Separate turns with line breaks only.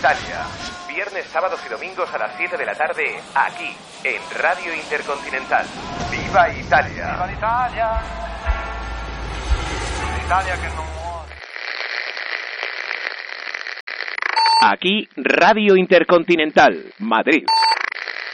Italia. Viernes, sábados y domingos a las 7 de la tarde, aquí, en Radio Intercontinental. ¡Viva Italia!
¡Viva l'Italia! L'Italia que no muore.
Aquí, Radio Intercontinental, Madrid.